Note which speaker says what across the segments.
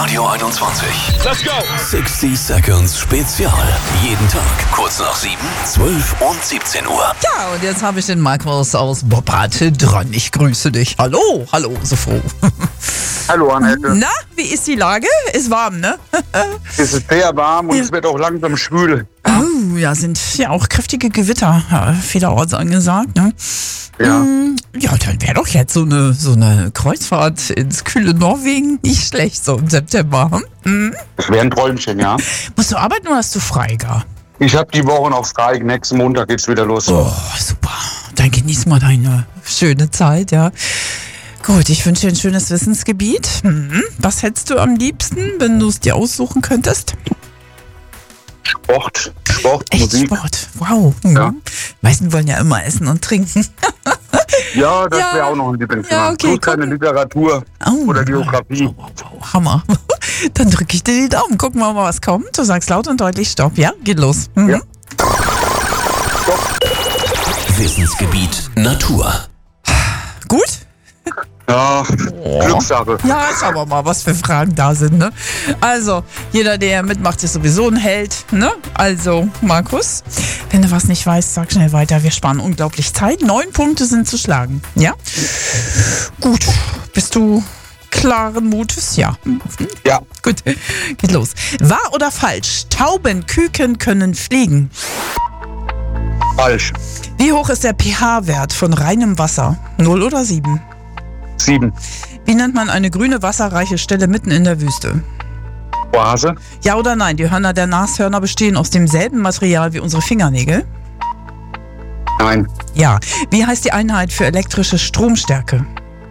Speaker 1: Radio 21.
Speaker 2: Let's go!
Speaker 1: 60 Seconds Spezial. Jeden Tag kurz nach 7, 12 und 17 Uhr.
Speaker 3: Ja, und jetzt habe ich den Markus aus Boppate dran. Ich grüße dich. Hallo, so froh.
Speaker 4: Hallo Annette.
Speaker 3: Na, wie ist die Lage? Ist warm, ne?
Speaker 4: Es ist sehr warm und es wird auch langsam schwül.
Speaker 3: Oh, ja, sind ja auch kräftige Gewitter vielerorts angesagt, ne?
Speaker 4: Ja.
Speaker 3: Ja, dann wäre doch jetzt so eine Kreuzfahrt ins kühle Norwegen nicht schlecht, so im September.
Speaker 4: Das wäre ein Träumchen, ja.
Speaker 3: Musst du arbeiten oder hast du frei, gar?
Speaker 4: Ich habe die Woche noch frei. Nächsten Montag geht's wieder los.
Speaker 3: Oh, super. Dann genieß mal deine schöne Zeit, ja. Gut, ich wünsche dir ein schönes Wissensgebiet. Was hättest du am liebsten, wenn du es dir aussuchen könntest?
Speaker 4: Sport,
Speaker 3: Echt
Speaker 4: Musik.
Speaker 3: Sport, wow.
Speaker 4: Ja.
Speaker 3: Meisten wollen ja immer essen und trinken.
Speaker 4: Ja, das
Speaker 3: Ja.
Speaker 4: wäre auch noch ein Lieblingsthema.
Speaker 3: Ja, okay,
Speaker 4: Bloß keine Literatur oder Geografie.
Speaker 3: Wow, Hammer. Dann drücke ich dir die Daumen. Gucken wir mal, was kommt. Du sagst laut und deutlich Stopp. Ja, geht los.
Speaker 4: Ja.
Speaker 1: Wissensgebiet Natur.
Speaker 3: Gut?
Speaker 4: Ja, Glückssache.
Speaker 3: Ja, schauen wir mal, was für Fragen da sind, ne? Also, jeder, der mitmacht, ist sowieso ein Held, ne? Also, Markus, wenn du was nicht weißt, sag schnell weiter. Wir sparen unglaublich Zeit. 9 Punkte sind zu schlagen, ja? Gut. Bist du klaren Mutes? Ja.
Speaker 4: Ja,
Speaker 3: Gut, geht los. Wahr oder falsch? Taubenküken können fliegen.
Speaker 4: falsch.
Speaker 3: Wie hoch ist der pH-Wert von reinem Wasser? 0 oder 7?
Speaker 4: 7.
Speaker 3: Wie nennt man eine grüne, wasserreiche Stelle mitten in der Wüste?
Speaker 4: Oase.
Speaker 3: Ja oder nein? Die Hörner der Nashörner bestehen aus demselben Material wie unsere Fingernägel?
Speaker 4: Nein.
Speaker 3: Ja. Wie heißt die Einheit für elektrische Stromstärke?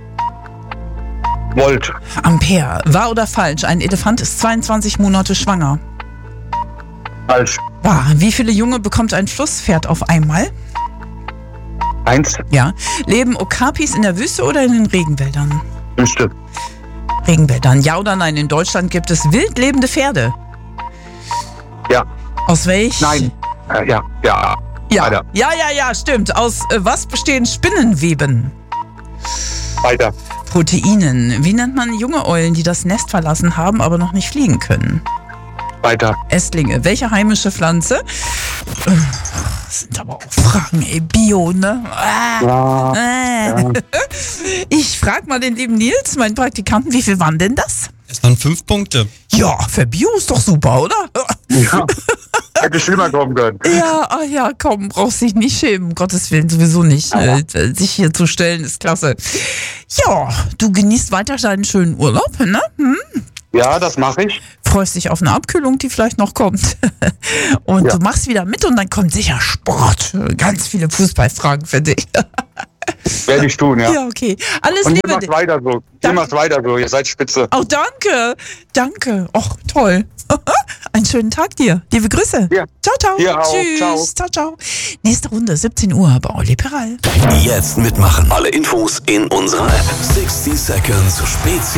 Speaker 4: Volt.
Speaker 3: Ampere. Wahr oder falsch? Ein Elefant ist 22 Monate schwanger.
Speaker 4: Falsch.
Speaker 3: Wahr. Wie viele Junge bekommt ein Flusspferd auf einmal?
Speaker 4: 1.
Speaker 3: Ja. Leben Okapis in der Wüste oder in den Regenwäldern?
Speaker 4: Wüste.
Speaker 3: Regenwäldern. Ja oder nein? In Deutschland gibt es wild lebende Pferde.
Speaker 4: Ja.
Speaker 3: Aus welch?
Speaker 4: Nein. Ja.
Speaker 3: Ja.
Speaker 4: Weiter.
Speaker 3: Ja, stimmt. Aus was bestehen Spinnenweben?
Speaker 4: Weiter.
Speaker 3: Proteinen. Wie nennt man junge Eulen, die das Nest verlassen haben, aber noch nicht fliegen können?
Speaker 4: Weiter.
Speaker 3: Ästlinge. Welche heimische Pflanze? Das sind aber auch Fragen, ey. Bio, ne?
Speaker 4: Ja.
Speaker 3: Ich frag mal den lieben Nils, meinen Praktikanten, wie viel waren denn das?
Speaker 2: Es waren 5 Punkte.
Speaker 3: Ja, für Bio ist doch super, oder?
Speaker 4: Ja. Hätte schlimmer kommen können.
Speaker 3: Ja, komm, brauchst dich nicht schämen, um Gottes Willen sowieso nicht. Sich hier zu stellen ist klasse. Ja, du genießt weiter deinen schönen Urlaub, ne?
Speaker 4: Ja, das mache ich.
Speaker 3: Freust dich auf eine Abkühlung, die vielleicht noch kommt. Und
Speaker 4: Ja.
Speaker 3: du machst wieder mit und dann kommt sicher Sport. Ganz viele Fußballfragen für dich.
Speaker 4: Werde ich tun, ja.
Speaker 3: Ja, okay. Alles
Speaker 4: Und ihr
Speaker 3: Liebe.
Speaker 4: macht weiter so. Ihr
Speaker 3: Danke.
Speaker 4: macht weiter so. Ihr seid spitze.
Speaker 3: Oh, danke. Och, toll. Einen schönen Tag dir. Liebe Grüße.
Speaker 4: Ja.
Speaker 3: Ciao.
Speaker 4: Dir auch.
Speaker 3: Tschüss. Ciao. Nächste Runde, 17 Uhr bei Olli Peral.
Speaker 1: Jetzt mitmachen. Alle Infos in unserer App. 60 Seconds Spezial.